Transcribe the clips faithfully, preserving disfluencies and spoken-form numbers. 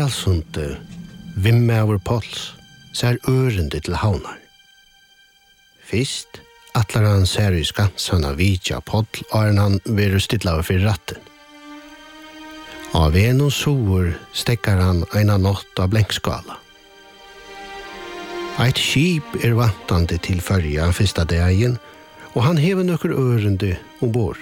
Karlsunde, Vimmever Pols, ser ørende til havnar. Fyrst atlar han ser i skansana vidja Poll, og han veru stilla for ratten. Av en og sover stekkar han eina nått av blenkskala. Eit skip er vantande til førja fyrsta dagen, og han hever nøkker ørende ombord.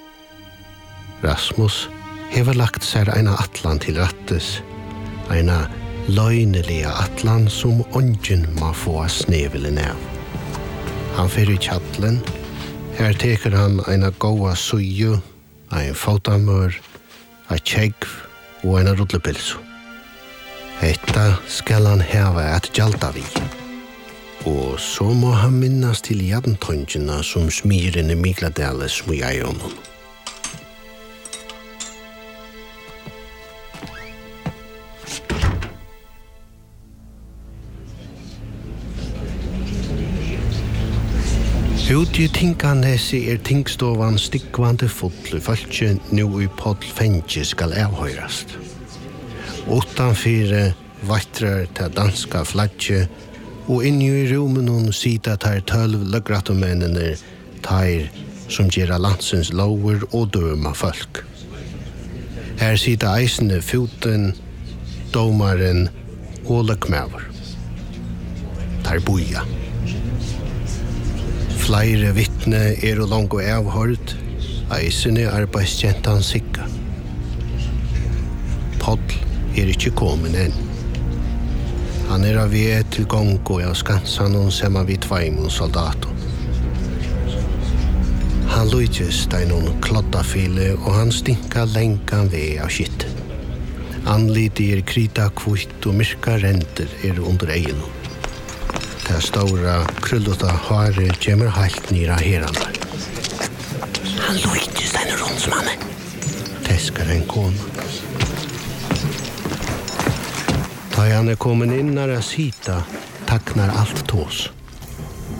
Rasmus hever lagt seg eina atlan til rattes, eina løgnelige atlan som ongen må få snevelen av. Han fer i kjattlen, her teker han eina goa suju, ein fotamør, ein kjegv og eina rullepilsu. Etta skal han heva et gjalda vi. Og så må han minnas til jadntongina som smiren i Mikladales må jeg honom. Ute i Tinkanesi er tingstovan stikkvande fotlu fölkje nu i Poll Fengi skal avhøyrast. Utanfyre vattrar til danska flagge, og inni i rummen hon sida tar tølv løgrattomennene tar som gjerra landsens lover og døma folk. Her sida eisende foten, domaren og løgmaver. Tar boja. Flere vittne er og langt og avhørt, eisene arbeidsjentan sikka. Poll er ikke kommet enn. Han er av ved til gong og av skansan og semma vid tveimon soldato. Han lujtjes deinon kloddafile og han stinka lengan ved av skitt. Anliti er krita kvitt og myrka renter er under egnom. Det stora krulluta hare kommer halt nira herandar. Han lujtjes deinon rådsmannen, teskar en kona. Da han er kommet inn når jeg sita, taknar alt tås.